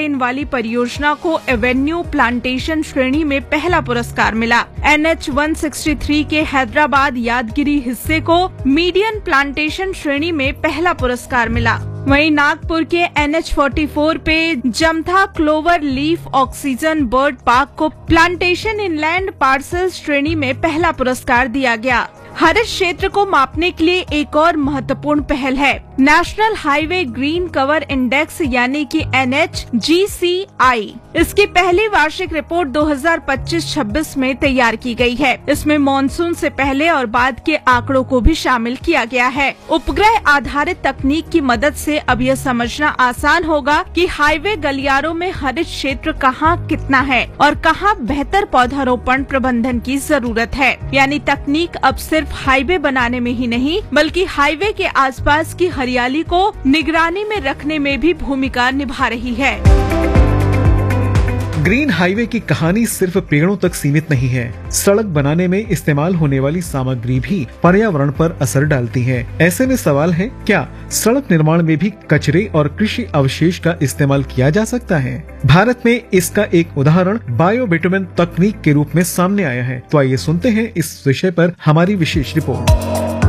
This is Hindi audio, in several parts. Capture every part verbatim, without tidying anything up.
लेन वाली परियोजना को एवेन्यू प्लांटेशन श्रेणी में पहला पुरस्कार मिला। एन एच एक सौ तिरसठ के हैदराबाद यादगिरी हिस्से को मीडियन प्लांटेशन श्रेणी में पहला पुरस्कार मिला। वहीं नागपुर के एन एच चौवालीस पे जमथा clover leaf oxygen bird park को प्लांटेशन इनलैंड पार्सल श्रेणी में पहला पुरस्कार दिया गया। हरित क्षेत्र को मापने के लिए एक और महत्वपूर्ण पहल है national highway green cover index यानी कि एन एच जी सी आई। इसकी पहली वार्षिक रिपोर्ट दो हज़ार पच्चीस छब्बीस में तैयार की गई है। इसमें मॉनसून से पहले और बाद के आंकड़ों को भी शामिल किया गया है। उपग्रह आधारित तकनीक की मदद से अब यह समझना आसान होगा कि हाईवे गलियारों में हरित क्षेत्र कहाँ कितना है और कहाँ बेहतर पौधारोपण प्रबंधन की जरूरत है। यानी तकनीक अब सिर्फ हाईवे बनाने में ही नहीं बल्कि हाईवे के आसपास की हरियाली को निगरानी में रखने में भी भूमिका निभा रही है। ग्रीन हाईवे की कहानी सिर्फ पेड़ों तक सीमित नहीं है। सड़क बनाने में इस्तेमाल होने वाली सामग्री भी पर्यावरण पर असर डालती है। ऐसे में सवाल है, क्या सड़क निर्माण में भी कचरे और कृषि अवशेष का इस्तेमाल किया जा सकता है? भारत में इसका एक उदाहरण बायो बिटुमेन तकनीक के रूप में सामने आया है। तो आइए सुनते हैं इस विषय पर हमारी विशेष रिपोर्ट।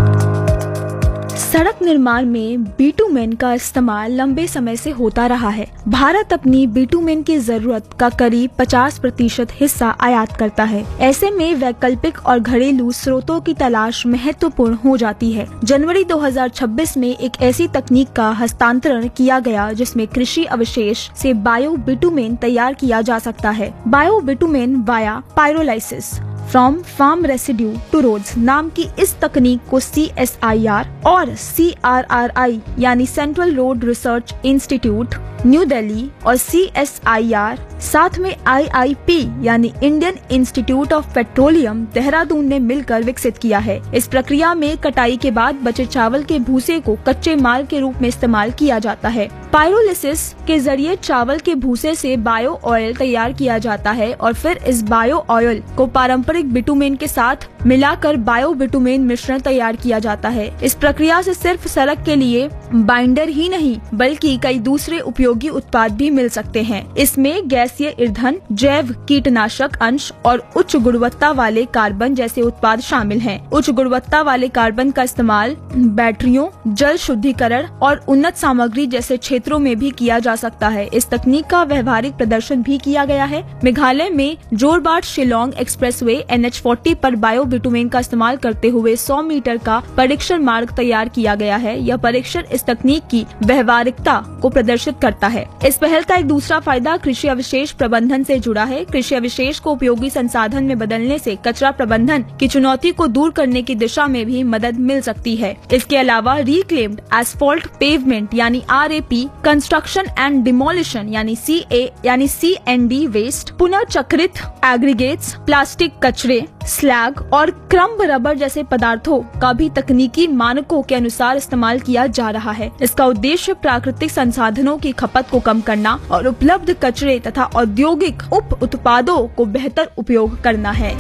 सड़क निर्माण में बिटुमेन का इस्तेमाल लंबे समय से होता रहा है। भारत अपनी बिटुमेन की जरूरत का करीब पचास प्रतिशत हिस्सा आयात करता है। ऐसे में वैकल्पिक और घरेलू स्रोतों की तलाश महत्वपूर्ण हो जाती है। जनवरी दो हज़ार छब्बीस में एक ऐसी तकनीक का हस्तांतरण किया गया जिसमें कृषि अवशेष से बायो बिटुमेन तैयार किया जा सकता है। Bio bitumen via pyrolysis from farm residue two roads नाम की इस तकनीक को सी एस आई आर और सी आर आर आई यानी central road research institute new Delhi और सी एस आई आर साथ में आई आई पी यानी Indian institute of petroleum Dehradun ने मिलकर विकसित किया है। इस प्रक्रिया में कटाई के बाद बचे चावल के भूसे को कच्चे माल के रूप में इस्तेमाल किया जाता है। पायरोलिसिस के जरिए चावल के भूसे से बायो ऑयल तैयार किया जाता है और फिर इस बायो ऑयल को पारंपरिक बिटुमेन के साथ मिलाकर बायो बिटुमेन मिश्रण तैयार किया जाता है। इस प्रक्रिया से सिर्फ सड़क के लिए बाइंडर ही नहीं बल्कि कई दूसरे उपयोगी उत्पाद भी मिल सकते हैं। इसमें गैसीय ईंधन, जैव कीटनाशक अंश और उच्च गुणवत्ता वाले कार्बन जैसे उत्पाद शामिल हैं। उच्च गुणवत्ता वाले कार्बन का इस्तेमाल बैटरियों, जल शुद्धिकरण और उन्नत सामग्री जैसे क्षेत्रों में भी किया जा सकता है। इस तकनीक का व्यवहारिक प्रदर्शन भी किया गया है। मेघालय में जोरबाट शिलोंग एक्सप्रेसवे एन एच चालीस पर बायो बिटुमेन का इस्तेमाल करते हुए सौ मीटर का परीक्षण मार्ग तैयार किया गया है। यह परीक्षण इस तकनीक की व्यवहारिकता को प्रदर्शित करता है। इस पहल का एक दूसरा फायदा कृषि अवशेष प्रबंधन से जुड़ा है। कृषि अवशेष को उपयोगी संसाधन में बदलने से कचरा प्रबंधन की चुनौती को दूर करने की दिशा में भी मदद मिल सकती है। इसके अलावा रिक्लेम्ड एस्फॉल्ट पेवमेंट यानी R A P, construction and demolition यानी सी ए यानी C N D waste, पुनर्चक्रित aggregates, plastic कचरे, स्लैग और क्रम्ब रबर जैसे पदार्थों का भी तकनीकी मानकों के अनुसार इस्तेमाल किया जा रहा है। इसका उद्देश्य प्राकृतिक संसाधनों की खपत को कम करना और उपलब्ध कचरे तथा औद्योगिक उप उत्पादों को बेहतर उपयोग करना है।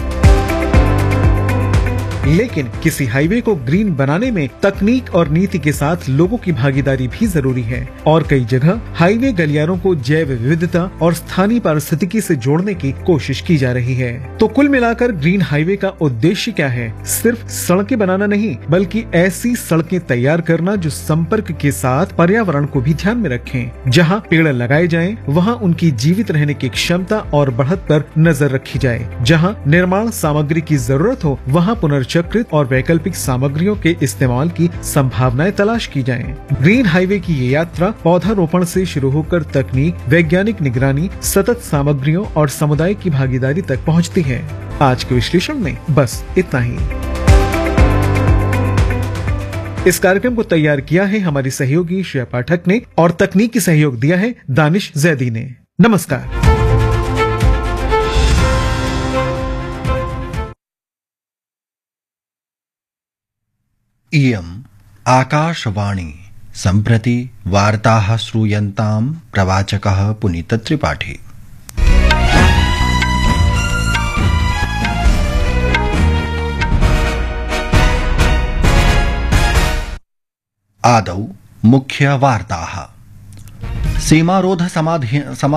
लेकिन किसी हाईवे को ग्रीन बनाने में तकनीक और नीति के साथ लोगों की भागीदारी भी जरूरी है और कई जगह हाईवे गलियारों को जैव विविधता और स्थानीय पारिस्थितिकी से जोड़ने की कोशिश की जा रही है। तो कुल मिलाकर ग्रीन हाईवे का उद्देश्य क्या है? सिर्फ सड़कें बनाना नहीं बल्कि ऐसी सड़कें तैयार करना जो संपर्क के साथ पर्यावरण को भी ध्यान में रखें। जहाँ पेड़ लगाए जाएं, वहाँ उनकी जीवित रहने की क्षमता और बढ़त पर नजर रखी जाए। जहाँ निर्माण सामग्री की जरूरत हो वहाँ पुनर्चक्रित और वैकल्पिक सामग्रियों के इस्तेमाल की संभावनाएं तलाश की जाएं। ग्रीन हाईवे की ये यात्रा पौधारोपण से शुरू होकर तकनीक, वैज्ञानिक निगरानी, सतत सामग्रियों और समुदाय की भागीदारी तक पहुंचती है। आज के विश्लेषण में बस इतना ही। इस कार्यक्रम को तैयार किया है हमारी सहयोगी श्रेया पाठक ने और तकनीकी सहयोग दिया है दानिश जैदी ने। नमस्कार। इयम् आकाशवाणी सम्प्रति वार्ताः श्रूयन्तां प्रवाचकः पुनीत त्रिपाठी। आदौ मुख्य वार्ताः। सीमारोध समाधि